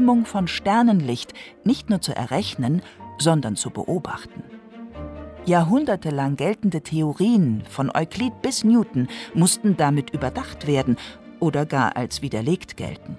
Strömung von Sternenlicht nicht nur zu errechnen, sondern zu beobachten. Jahrhundertelang geltende Theorien von Euklid bis Newton mussten damit überdacht werden oder gar als widerlegt gelten.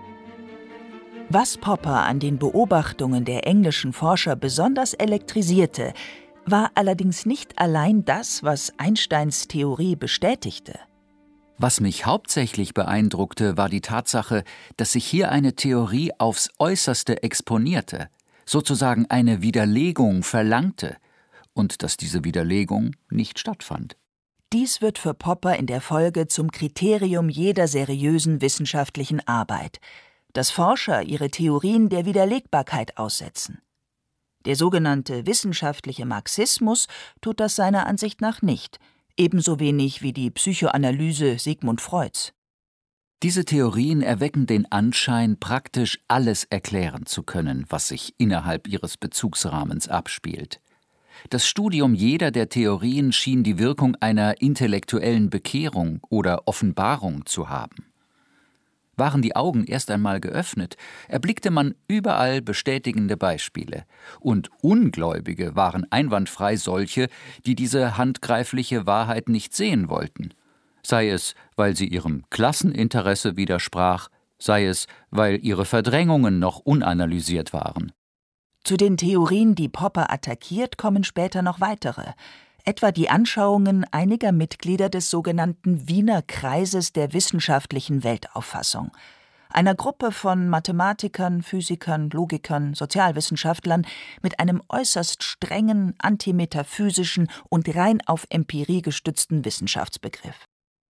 Was Popper an den Beobachtungen der englischen Forscher besonders elektrisierte, war allerdings nicht allein das, was Einsteins Theorie bestätigte. Was mich hauptsächlich beeindruckte, war die Tatsache, dass sich hier eine Theorie aufs Äußerste exponierte, sozusagen eine Widerlegung verlangte, und dass diese Widerlegung nicht stattfand. Dies wird für Popper in der Folge zum Kriterium jeder seriösen wissenschaftlichen Arbeit, dass Forscher ihre Theorien der Widerlegbarkeit aussetzen. Der sogenannte wissenschaftliche Marxismus tut das seiner Ansicht nach nicht, ebenso wenig wie die Psychoanalyse Sigmund Freuds. Diese Theorien erwecken den Anschein, praktisch alles erklären zu können, was sich innerhalb ihres Bezugsrahmens abspielt. Das Studium jeder der Theorien schien die Wirkung einer intellektuellen Bekehrung oder Offenbarung zu haben. Waren die Augen erst einmal geöffnet, erblickte man überall bestätigende Beispiele, und Ungläubige waren einwandfrei solche, die diese handgreifliche Wahrheit nicht sehen wollten, sei es, weil sie ihrem Klasseninteresse widersprach, sei es, weil ihre Verdrängungen noch unanalysiert waren. Zu den Theorien, die Popper attackiert, kommen später noch weitere, etwa die Anschauungen einiger Mitglieder des sogenannten Wiener Kreises der wissenschaftlichen Weltauffassung, einer Gruppe von Mathematikern, Physikern, Logikern, Sozialwissenschaftlern mit einem äußerst strengen, antimetaphysischen und rein auf Empirie gestützten Wissenschaftsbegriff.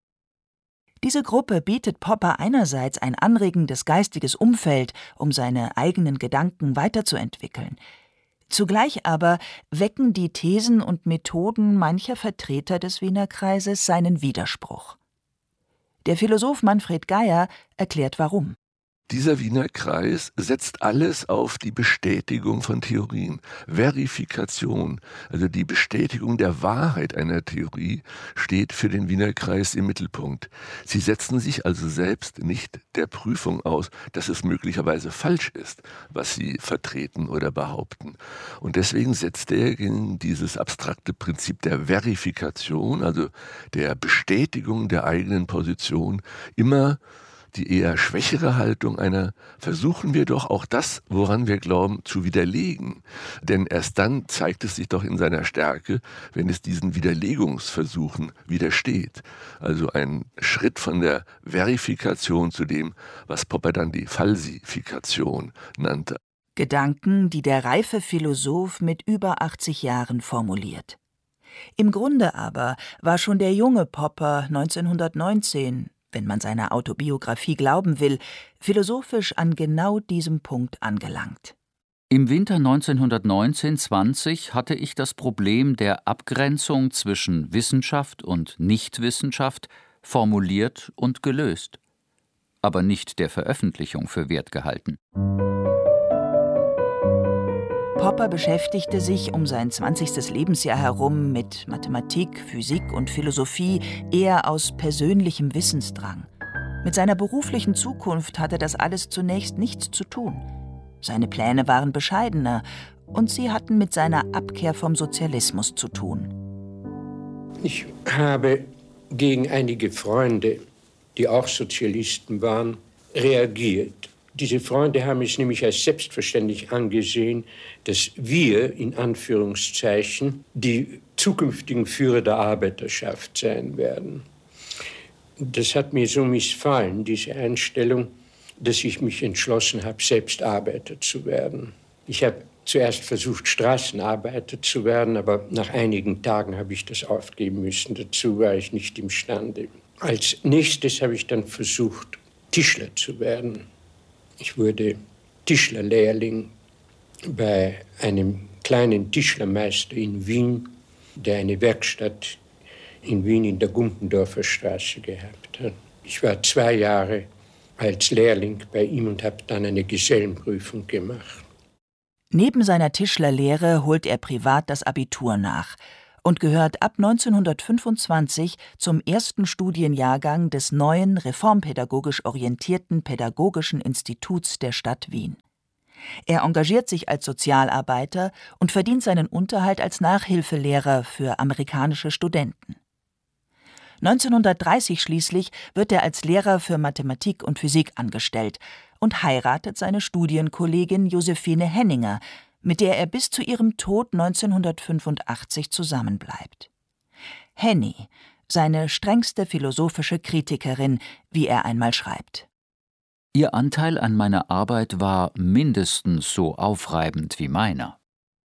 Diese Gruppe bietet Popper einerseits ein anregendes geistiges Umfeld, um seine eigenen Gedanken weiterzuentwickeln. Zugleich aber wecken die Thesen und Methoden mancher Vertreter des Wiener Kreises seinen Widerspruch. Der Philosoph Manfred Geyer erklärt warum. Dieser Wiener Kreis setzt alles auf die Bestätigung von Theorien. Verifikation, also die Bestätigung der Wahrheit einer Theorie, steht für den Wiener Kreis im Mittelpunkt. Sie setzen sich also selbst nicht der Prüfung aus, dass es möglicherweise falsch ist, was sie vertreten oder behaupten. Und deswegen setzt er gegen dieses abstrakte Prinzip der Verifikation, also der Bestätigung der eigenen Position, immer die eher schwächere Haltung einer, versuchen wir doch auch das, woran wir glauben, zu widerlegen. Denn erst dann zeigt es sich doch in seiner Stärke, wenn es diesen Widerlegungsversuchen widersteht. Also ein Schritt von der Verifikation zu dem, was Popper dann die Falsifikation nannte. Gedanken, die der reife Philosoph mit über 80 Jahren formuliert. Im Grunde aber war schon der junge Popper 1919, wenn man seiner Autobiografie glauben will, philosophisch an genau diesem Punkt angelangt. Im Winter 1919/20 hatte ich das Problem der Abgrenzung zwischen Wissenschaft und Nichtwissenschaft formuliert und gelöst, aber nicht der Veröffentlichung für wert gehalten. Popper beschäftigte sich um sein 20. Lebensjahr herum mit Mathematik, Physik und Philosophie eher aus persönlichem Wissensdrang. Mit seiner beruflichen Zukunft hatte das alles zunächst nichts zu tun. Seine Pläne waren bescheidener und sie hatten mit seiner Abkehr vom Sozialismus zu tun. Ich habe gegen einige Freunde, die auch Sozialisten waren, reagiert. Diese Freunde haben es nämlich als selbstverständlich angesehen, dass wir, in Anführungszeichen, die zukünftigen Führer der Arbeiterschaft sein werden. Das hat mir so missfallen, diese Einstellung, dass ich mich entschlossen habe, selbst Arbeiter zu werden. Ich habe zuerst versucht, Straßenarbeiter zu werden, aber nach einigen Tagen habe ich das aufgeben müssen. Dazu war ich nicht imstande. Als nächstes habe ich dann versucht, Tischler zu werden. Ich wurde Tischlerlehrling bei einem kleinen Tischlermeister in Wien, der eine Werkstatt in Wien in der Gumpendorfer Straße gehabt hat. Ich war 2 Jahre als Lehrling bei ihm und habe dann eine Gesellenprüfung gemacht. Neben seiner Tischlerlehre holt er privat das Abitur nach und gehört ab 1925 zum ersten Studienjahrgang des neuen, reformpädagogisch orientierten Pädagogischen Instituts der Stadt Wien. Er engagiert sich als Sozialarbeiter und verdient seinen Unterhalt als Nachhilfelehrer für amerikanische Studenten. 1930 schließlich wird er als Lehrer für Mathematik und Physik angestellt und heiratet seine Studienkollegin Josephine Henninger, mit der er bis zu ihrem Tod 1985 zusammenbleibt. Henny, seine strengste philosophische Kritikerin, wie er einmal schreibt. Ihr Anteil an meiner Arbeit war mindestens so aufreibend wie meiner.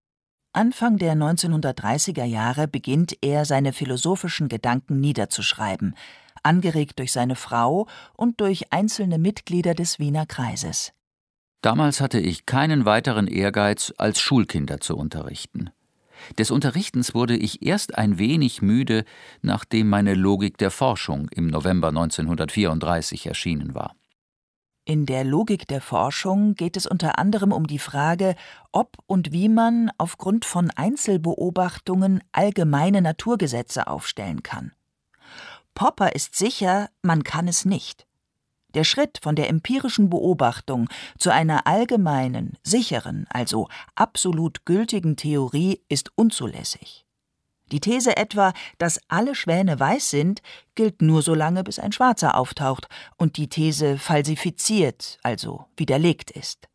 Anfang der 1930er Jahre beginnt er, seine philosophischen Gedanken niederzuschreiben, angeregt durch seine Frau und durch einzelne Mitglieder des Wiener Kreises. Damals hatte ich keinen weiteren Ehrgeiz, als Schulkinder zu unterrichten. Des Unterrichtens wurde ich erst ein wenig müde, nachdem meine Logik der Forschung im November 1934 erschienen war. In der Logik der Forschung geht es unter anderem um die Frage, ob und wie man aufgrund von Einzelbeobachtungen allgemeine Naturgesetze aufstellen kann. Popper ist sicher, man kann es nicht. Der Schritt von der empirischen Beobachtung zu einer allgemeinen, sicheren, also absolut gültigen Theorie ist unzulässig. Die These etwa, dass alle Schwäne weiß sind, gilt nur so lange, bis ein Schwarzer auftaucht und die These falsifiziert, also widerlegt ist.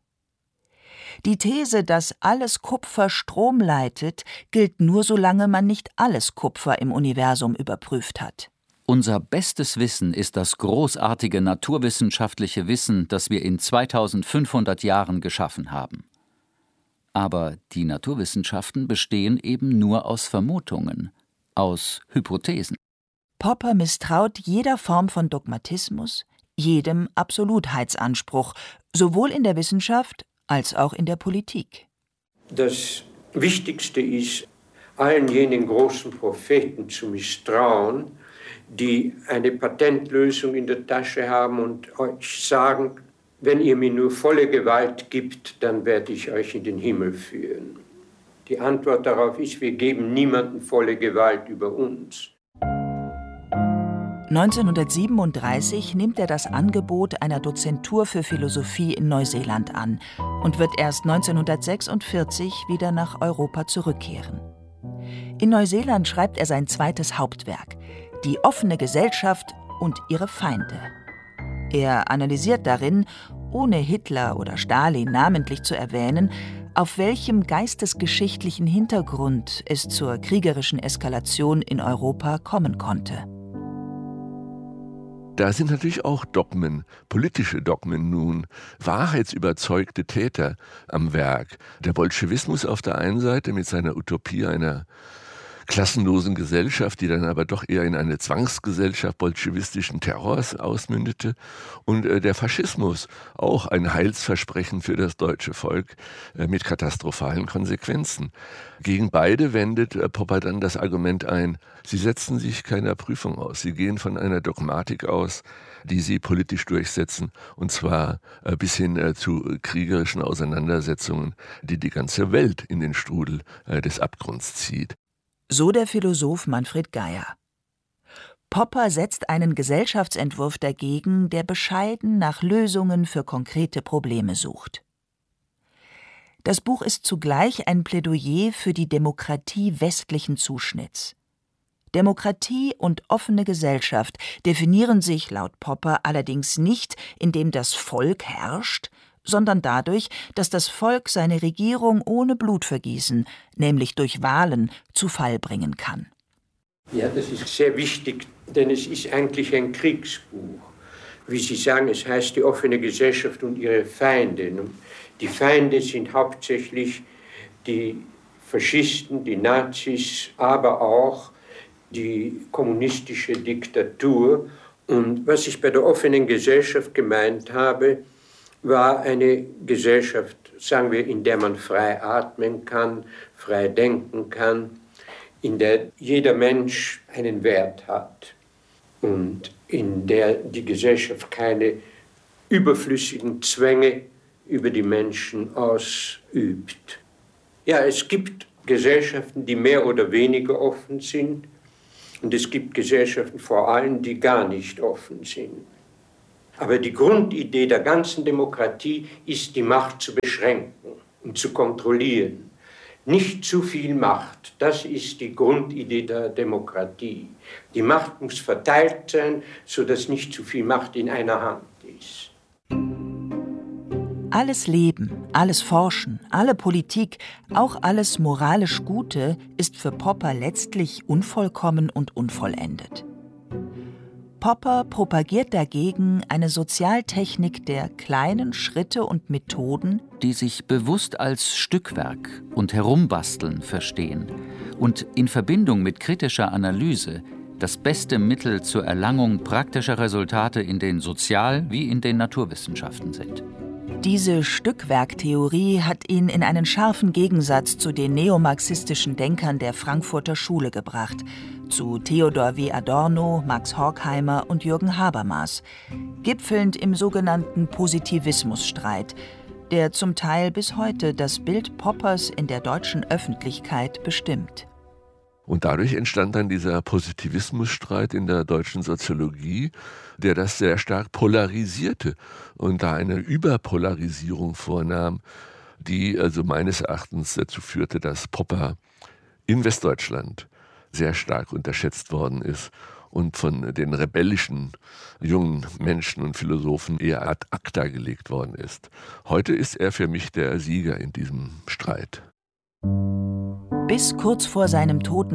Die These, dass alles Kupfer Strom leitet, gilt nur so lange man nicht alles Kupfer im Universum überprüft hat. Unser bestes Wissen ist das großartige naturwissenschaftliche Wissen, das wir in 2500 Jahren geschaffen haben. Aber die Naturwissenschaften bestehen eben nur aus Vermutungen, aus Hypothesen. Popper misstraut jeder Form von Dogmatismus, jedem Absolutheitsanspruch, sowohl in der Wissenschaft als auch in der Politik. Das Wichtigste ist, allen jenen großen Propheten zu misstrauen, die eine Patentlösung in der Tasche haben und euch sagen, wenn ihr mir nur volle Gewalt gibt, dann werde ich euch in den Himmel führen. Die Antwort darauf ist, wir geben niemandem volle Gewalt über uns. 1937 nimmt er das Angebot einer Dozentur für Philosophie in Neuseeland an und wird erst 1946 wieder nach Europa zurückkehren. In Neuseeland schreibt er sein zweites Hauptwerk, Die offene Gesellschaft und ihre Feinde. Er analysiert darin, ohne Hitler oder Stalin namentlich zu erwähnen, auf welchem geistesgeschichtlichen Hintergrund es zur kriegerischen Eskalation in Europa kommen konnte. Da sind natürlich auch Dogmen, politische Dogmen nun, wahrheitsüberzeugte Täter am Werk. Der Bolschewismus auf der einen Seite mit seiner Utopie einer klassenlosen Gesellschaft, die dann aber doch eher in eine Zwangsgesellschaft bolschewistischen Terrors ausmündete, und der Faschismus, auch ein Heilsversprechen für das deutsche Volk mit katastrophalen Konsequenzen. Gegen beide wendet Popper dann das Argument ein, sie setzen sich keiner Prüfung aus, sie gehen von einer Dogmatik aus, die sie politisch durchsetzen, und zwar bis hin zu kriegerischen Auseinandersetzungen, die die ganze Welt in den Strudel des Abgrunds zieht. So der Philosoph Manfred Geier. Popper setzt einen Gesellschaftsentwurf dagegen, der bescheiden nach Lösungen für konkrete Probleme sucht. Das Buch ist zugleich ein Plädoyer für die Demokratie westlichen Zuschnitts. Demokratie und offene Gesellschaft definieren sich laut Popper allerdings nicht, indem das Volk herrscht, sondern dadurch, dass das Volk seine Regierung ohne Blutvergießen, nämlich durch Wahlen, zu Fall bringen kann. Ja, das ist sehr wichtig, denn es ist eigentlich ein Kriegsbuch. Wie Sie sagen, es heißt die offene Gesellschaft und ihre Feinde. Die Feinde sind hauptsächlich die Faschisten, die Nazis, aber auch die kommunistische Diktatur. Und was ich bei der offenen Gesellschaft gemeint habe, war eine Gesellschaft, sagen wir, in der man frei atmen kann, frei denken kann, in der jeder Mensch einen Wert hat und in der die Gesellschaft keine überflüssigen Zwänge über die Menschen ausübt. Ja, es gibt Gesellschaften, die mehr oder weniger offen sind. Und es gibt Gesellschaften vor allem, die gar nicht offen sind. Aber die Grundidee der ganzen Demokratie ist, die Macht zu beschränken und zu kontrollieren. Nicht zu viel Macht, das ist die Grundidee der Demokratie. Die Macht muss verteilt sein, sodass nicht zu viel Macht in einer Hand ist. Alles Leben, alles Forschen, alle Politik, auch alles moralisch Gute ist für Popper letztlich unvollkommen und unvollendet. Popper propagiert dagegen eine Sozialtechnik der kleinen Schritte und Methoden, die sich bewusst als Stückwerk und Herumbasteln verstehen und in Verbindung mit kritischer Analyse das beste Mittel zur Erlangung praktischer Resultate in den Sozial- wie in den Naturwissenschaften sind. Diese Stückwerktheorie hat ihn in einen scharfen Gegensatz zu den neomarxistischen Denkern der Frankfurter Schule gebracht, zu Theodor W. Adorno, Max Horkheimer und Jürgen Habermas, gipfelnd im sogenannten Positivismusstreit, der zum Teil bis heute das Bild Poppers in der deutschen Öffentlichkeit bestimmt. Und dadurch entstand dann dieser Positivismusstreit in der deutschen Soziologie, der das sehr stark polarisierte und da eine Überpolarisierung vornahm, die also meines Erachtens dazu führte, dass Popper in Westdeutschland sehr stark unterschätzt worden ist und von den rebellischen jungen Menschen und Philosophen eher ad acta gelegt worden ist. Heute ist er für mich der Sieger in diesem Streit. Bis kurz vor seinem Tod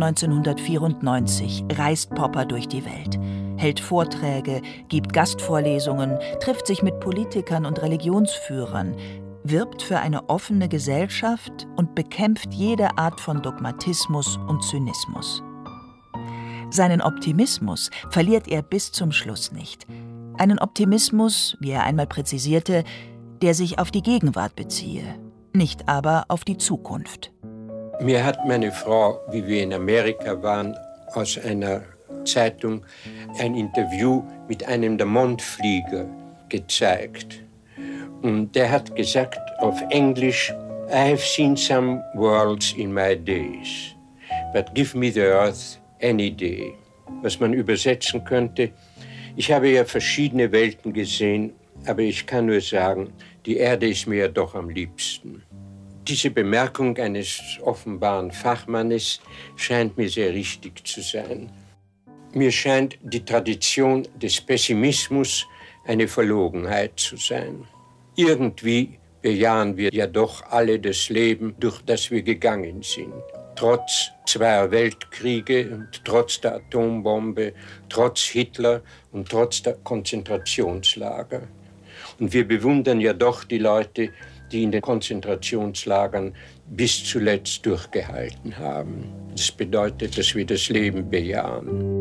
1994 reist Popper durch die Welt, hält Vorträge, gibt Gastvorlesungen, trifft sich mit Politikern und Religionsführern, wirbt für eine offene Gesellschaft und bekämpft jede Art von Dogmatismus und Zynismus. Seinen Optimismus verliert er bis zum Schluss nicht. Einen Optimismus, wie er einmal präzisierte, der sich auf die Gegenwart beziehe, nicht aber auf die Zukunft. Mir hat meine Frau, wie wir in Amerika waren, aus einer Zeitung ein Interview mit einem der Mondflieger gezeigt. Und der hat gesagt auf Englisch, I have seen some worlds in my days, but give me the earth any day. Was man übersetzen könnte, ich habe ja verschiedene Welten gesehen, aber ich kann nur sagen, die Erde ist mir ja doch am liebsten. Diese Bemerkung eines offenbaren Fachmannes scheint mir sehr richtig zu sein. Mir scheint die Tradition des Pessimismus eine Verlogenheit zu sein. Irgendwie bejahen wir ja doch alle das Leben, durch das wir gegangen sind. Trotz zweier Weltkriege und trotz der Atombombe, trotz Hitler und trotz der Konzentrationslager. Und wir bewundern ja doch die Leute, die in den Konzentrationslagern bis zuletzt durchgehalten haben. Das bedeutet, dass wir das Leben bejahen.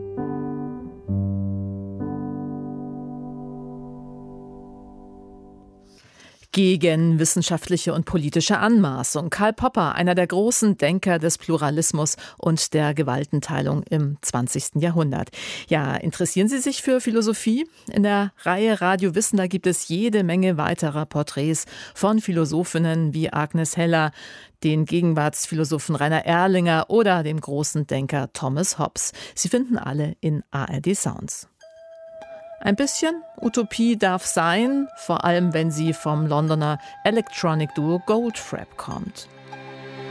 Gegen wissenschaftliche und politische Anmaßung. Karl Popper, einer der großen Denker des Pluralismus und der Gewaltenteilung im 20. Jahrhundert. Ja, interessieren Sie sich für Philosophie? In der Reihe Radio Wissen, da gibt es jede Menge weiterer Porträts von Philosophinnen wie Agnes Heller, den Gegenwartsphilosophen Rainer Erlinger oder dem großen Denker Thomas Hobbes. Sie finden alle in ARD Sounds. Ein bisschen Utopie darf sein, vor allem wenn sie vom Londoner Electronic Duo Goldfrapp kommt.